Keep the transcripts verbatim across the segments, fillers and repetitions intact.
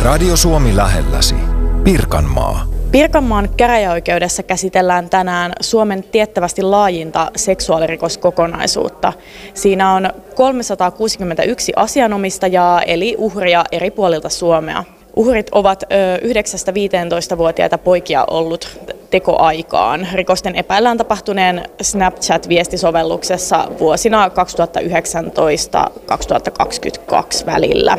Radio Suomi lähelläsi. Pirkanmaa. Pirkanmaan käräjäoikeudessa käsitellään tänään Suomen tiettävästi laajinta seksuaalirikoskokonaisuutta. Siinä on kolmesataakuusikymmentäyksi asianomistajaa eli uhria eri puolilta Suomea. Uhrit ovat yhdeksästä viiteentoista-vuotiaita poikia ollut tekoaikaan. Rikosten epäillään tapahtuneen Snapchat-viestisovelluksessa vuosina kaksituhattayhdeksäntoista kaksituhattakaksikymmentäkaksi välillä.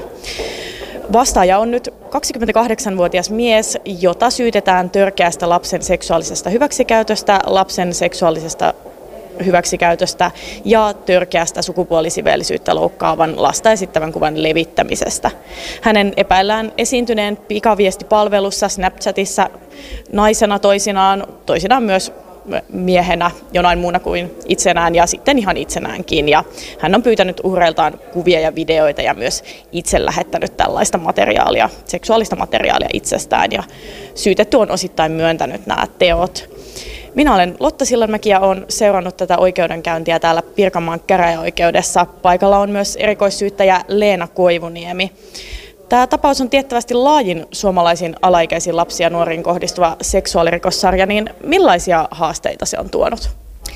Vastaaja on nyt kaksikymmentäkahdeksanvuotias mies, jota syytetään törkeästä lapsen seksuaalisesta hyväksikäytöstä, lapsen seksuaalisesta hyväksikäytöstä ja törkeästä sukupuolisiveellisyyttä loukkaavan lasta esittävän kuvan levittämisestä. Hänen epäillään esiintyneen pikaviestipalvelussa Snapchatissa naisena toisinaan, toisinaan myös miehenä jonain muuna kuin itsenään ja sitten ihan itsenäänkin. Ja hän on pyytänyt uhreiltaan kuvia ja videoita ja myös itse lähettänyt tällaista materiaalia, seksuaalista materiaalia itsestään. Ja syytetty on osittain myöntänyt nämä teot. Minä olen Lotta Sillanmäki ja olen seurannut tätä oikeudenkäyntiä täällä Pirkanmaan käräjäoikeudessa. Paikalla on myös erikoissyyttäjä Leena Koivuniemi. Tämä tapaus on tiettävästi laajin suomalaisiin alaikäisiin lapsiin ja nuoriin kohdistuva seksuaalirikossarja, niin millaisia haasteita se on tuonut?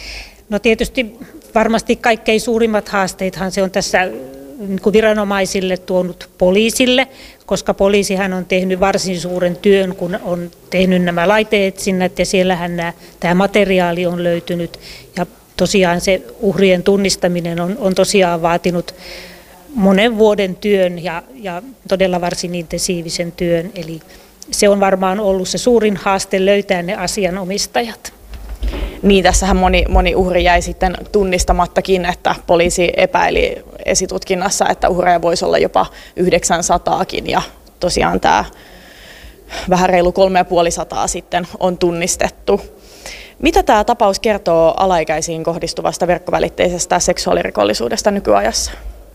No tietysti varmasti kaikkein suurimmat haasteethan se on tässä niin kuin viranomaisille tuonut poliisille, koska poliisihan on tehnyt varsin suuren työn, kun on tehnyt nämä laite-etsinnät ja siellähän nämä, tämä materiaali on löytynyt. Ja tosiaan se uhrien tunnistaminen on, on tosiaan vaatinut monen vuoden työn ja, ja todella varsin intensiivisen työn. Eli se on varmaan ollut se suurin haaste löytää ne asianomistajat. Niin, tässähän moni, moni uhri jäi sitten tunnistamattakin, että poliisi epäili esitutkinnassa, että uhreja voisi olla jopa yhdeksänsataakin ja tosiaan tämä vähän reilu kolmesataaviisikymmentä sitten on tunnistettu. Mitä tämä tapaus kertoo alaikäisiin kohdistuvasta verkkovälitteisestä seksuaalirikollisuudesta nykyajassa?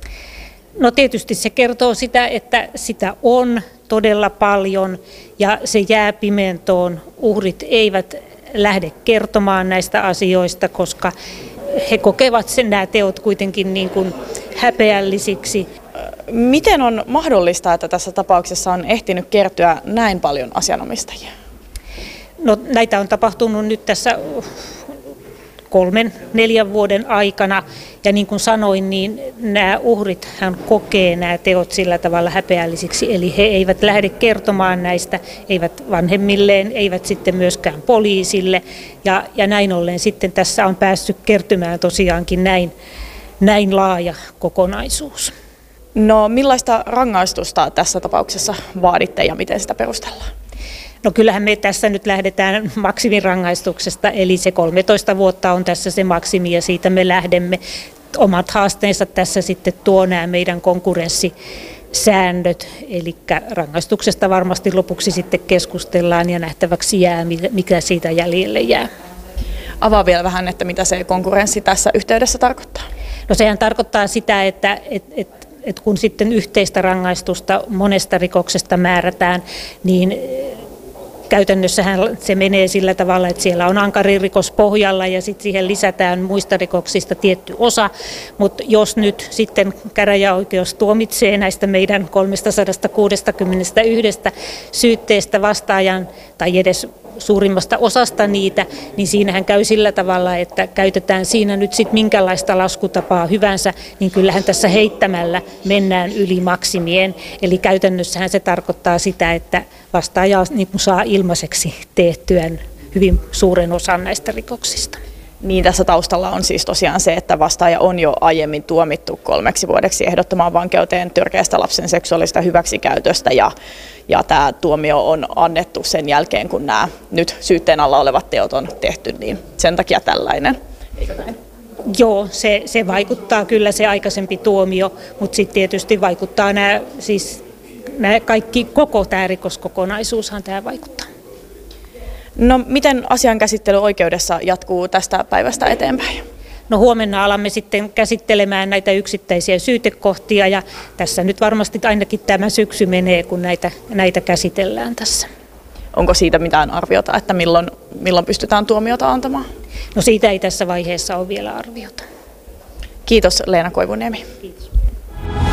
No tietysti se kertoo sitä, että sitä on todella paljon ja se jää pimentoon. Uhrit eivät lähde kertomaan näistä asioista, koska he kokevat sen nämä teot kuitenkin niin kuin häpeällisiksi. Miten on mahdollista, että tässä tapauksessa on ehtinyt kertyä näin paljon asianomistajia? No näitä on tapahtunut nyt tässä kolmen, neljän vuoden aikana. Ja niin kuin sanoin, niin nämä uhrit hän kokee nämä teot sillä tavalla häpeällisiksi. Eli he eivät lähde kertomaan näistä, eivät vanhemmilleen, eivät sitten myöskään poliisille. Ja, ja näin ollen sitten tässä on päässyt kertymään tosiaankin näin, näin laaja kokonaisuus. No millaista rangaistusta tässä tapauksessa vaaditte ja miten sitä perustellaan? No kyllähän me tässä nyt lähdetään maksimirangaistuksesta, eli se kolmetoista vuotta on tässä se maksimi ja siitä me lähdemme. Omat haasteensa tässä sitten tuo nämä meidän konkurrenssisäännöt, eli rangaistuksesta varmasti lopuksi sitten keskustellaan ja nähtäväksi jää, mikä siitä jäljelle jää. Avaa vielä vähän, että mitä se konkurrenssi tässä yhteydessä tarkoittaa. No sehän tarkoittaa sitä, että et, et, et kun sitten yhteistä rangaistusta monesta rikoksesta määrätään, niin käytännössähän se menee sillä tavalla, että siellä on ankarin rikos pohjalla ja sitten siihen lisätään muista rikoksista tietty osa, mutta jos nyt sitten käräjäoikeus tuomitsee näistä meidän kolmesataakuusikymmentäyksi syytteestä vastaajan tai edes suurimmasta osasta niitä, niin siinähän käy sillä tavalla, että käytetään siinä nyt sitten minkälaista laskutapaa hyvänsä, niin kyllähän tässä heittämällä mennään yli maksimien. Eli käytännössähän se tarkoittaa sitä, että vastaaja niin saa ilmaiseksi tehtyä hyvin suuren osan näistä rikoksista. Niin, tässä taustalla on siis tosiaan se, että vastaaja on jo aiemmin tuomittu kolmeksi vuodeksi ehdottomaan vankeuteen törkeästä lapsen seksuaalista hyväksikäytöstä ja, ja tämä tuomio on annettu sen jälkeen, kun nämä nyt syytteen alla olevat teot on tehty, niin sen takia tällainen. Eikö näin? Joo, se, se vaikuttaa kyllä se aikaisempi tuomio, mutta sitten tietysti vaikuttaa nämä, siis nämä kaikki, koko tämä rikoskokonaisuushan tämä vaikuttaa. No miten asian käsittely oikeudessa jatkuu tästä päivästä eteenpäin? No huomenna alamme sitten käsittelemään näitä yksittäisiä syytekohtia ja tässä nyt varmasti ainakin tämä syksy menee, kun näitä, näitä käsitellään tässä. Onko siitä mitään arviota, että milloin, milloin pystytään tuomiota antamaan? No siitä ei tässä vaiheessa ole vielä arviota. Kiitos Leena Koivuniemi. Kiitos.